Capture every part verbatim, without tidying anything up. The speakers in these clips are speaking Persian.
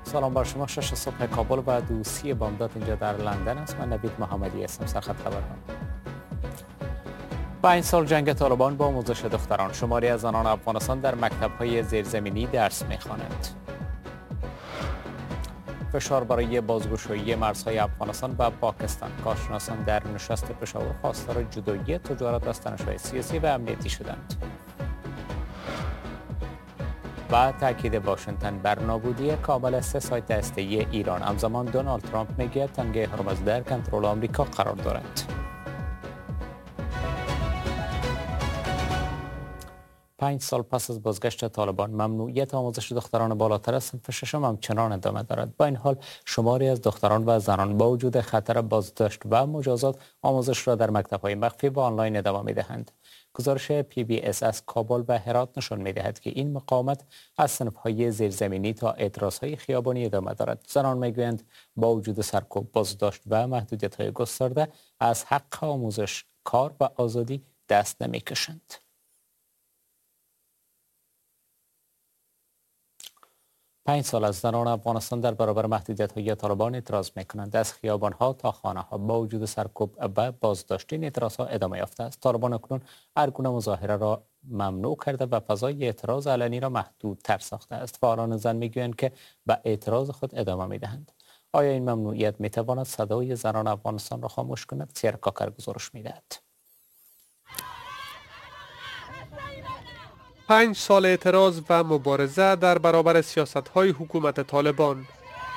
سلام بر شما. شش صبح کابل و دوسی بامداد اینجا در لندن است. من نوید محمدی هستم. سرخط خبرها. پنج سال جنگ طالبان با آموزش دختران. شماری از زنان افغانستان در مکتب‌های زیرزمینی درس می‌خوانند. فشار برای بازگشایی مرزهای افغانستان و پاکستان. کارشناسان در نشست پشاور خواستار جدایی تجارت از تنش‌های سیاسی و امنیتی شدند. و تاکید واشنگتن بر نابودی کامل سه سایت هسته‌ای ایران. همزمان دونالد ترامپ میگه تنگه هرمز در کنترل آمریکا قرار دارد. پنج سال پس از بازگشت طالبان، ممنوعیت آموزش دختران بالاتر از صنف ششم همچنان ادامه دارد. با این حال شماری از دختران و زنان با وجود خطر بازداشت و مجازات آموزش را در مکتب‌های مخفی و آنلاین ادامه می‌دهند. گزارش پی بی اس از کابل و هرات نشان می‌دهد که این مقاومت از صنف‌های زیرزمینی تا اعتراض‌های خیابانی ادامه دارد. زنان می‌گویند با وجود سرکوب، بازداشت و محدودیت‌های گسترده از حق آموزش، کار و آزادی دست نمی‌کشند. پنج سال از زنان افغانستان در برابر محدودیت‌های طالبان اعتراض می‌کنند. از خیابان‌ها تا خانه‌ها با وجود سرکوب و بازداشت این اعتراض‌ها ادامه یافته است. طالبان اکنون هر گونه مظاهره را ممنوع کرده و فضای اعتراض علنی را محدودتر ساخته است. فعالان زن می‌گویند که به اعتراض خود ادامه می‌دهند. آیا این ممنوعیت می‌تواند صدای زنان افغانستان را خاموش کند؟ سیر کاکر گزارش می‌دهد. پنج سال اعتراض و مبارزه در برابر سیاست‌های حکومت طالبان.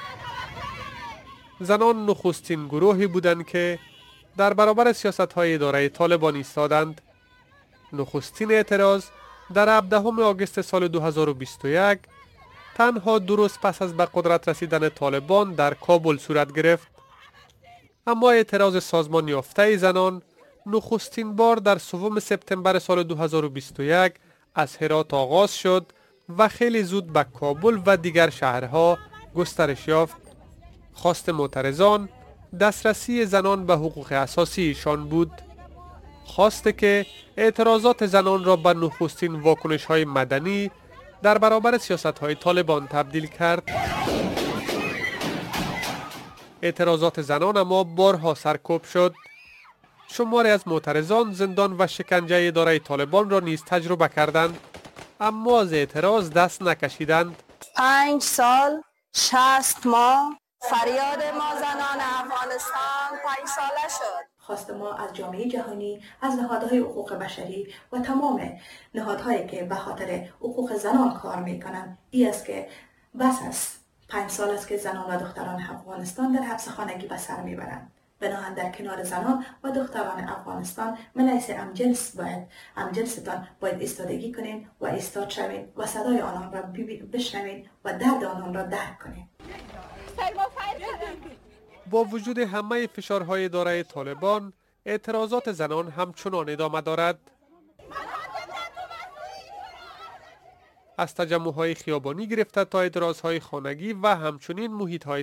زنان نخستین گروهی بودند که در برابر سیاست‌های اداره طالبان ایستادند. نخستین اعتراض در هفدهم آگوست سال دو هزار و بیست و یک تنها دو روز پس از به قدرت رسیدن طالبان در کابل صورت گرفت. اما اعتراض سازمان یافته زنان نخستین بار در سوم سپتامبر سال دو هزار و بیست و یک از هرات آغاز شد و خیلی زود به کابل و دیگر شهرها گسترش یافت. خواست معترضان دسترسی زنان به حقوق اساسی ایشان بود. خواسته که اعتراضات زنان را به نخستین واکنش‌های مدنی در برابر سیاست‌های طالبان تبدیل کرد. اعتراضات زنان اما بارها سرکوب شد. شماری از معترضان زندان و شکنجه اداره طالبان را نیز تجربه کردند، اما از اعتراض دست نکشیدند. پنج سال شصت ماه فریاد ما زنان افغانستان پنج ساله شد. خواست ما از جامعه جهانی، از نهادهای حقوق بشری و تمام نهادهایی که به خاطر حقوق زنان کار میکنند این است که بس است پنج سال است که زنان و دختران افغانستان در حبس خانگی به سر میبرند. بناهن در کنار زنان و دختران افغانستان ملیس امجنس باید امجنستان باید ایستادگی کنین و ایستاد شوین و صدای آنان را بشنوین و درد آنان را درک کنین. با وجود همه فشارهای اداره طالبان، اعتراضات زنان همچنان ادامه دارد. از تجمع‌های خیابانی گرفته تا اعتراضهای خانگی و همچنین محیط‌های